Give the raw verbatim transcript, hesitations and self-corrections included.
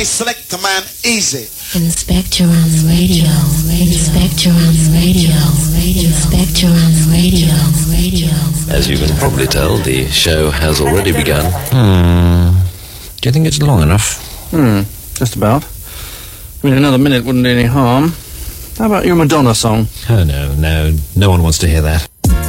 Select a man easy. Inspector on the radio, Inspector on the radio, Inspector on the radio, radio. As you can probably tell, the show has already begun. Hmm. Do you think it's long enough? Hmm. Just about. I mean, another minute wouldn't do any harm. How about your Madonna song? Oh, no, no. No one wants to hear that.